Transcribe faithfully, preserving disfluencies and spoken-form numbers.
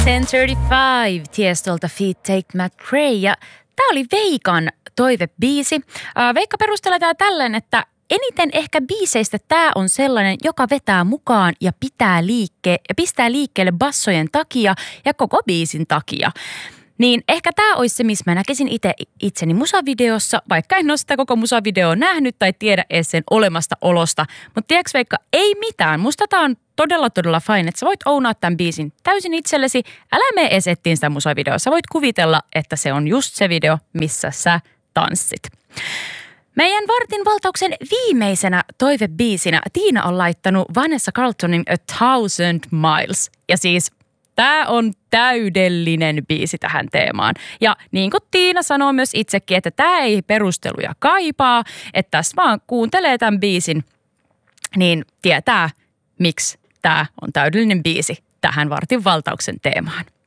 ten thirty-five Tiestolta Feet Take McRae ja tää oli Veikan toivebiisi. Veikka perustelee tää tälleen, että eniten ehkä biiseistä tää on sellainen, joka vetää mukaan ja pitää liikke- ja pistää liikkeelle bassojen takia ja koko biisin takia. Niin ehkä tää olisi se, missä mä näkisin itse itseni musavideossa, vaikka en ole sitä koko musavideoa nähnyt tai tiedä edes sen olemasta olosta. Mutta tiedätkö Veikka, ei mitään. Musta tää on todella todella fine, että sä voit ounaa tämän biisin täysin itsellesi. Älä mene edes etsiin sitä musavideoa. Sä voit kuvitella, että se on just se video, missä sä tanssit. Meidän vartin valtauksen viimeisenä toivebiisinä Tiina on laittanut Vanessa Carltonin A Thousand Miles. Ja siis tää on täydellinen biisi tähän teemaan. Ja niin kuin Tiina sanoo myös itsekin, että tää ei perusteluja kaipaa, että tässä vaan kuuntelee tämän biisin, niin tietää, miksi tää on täydellinen biisi tähän vartin valtauksen teemaan.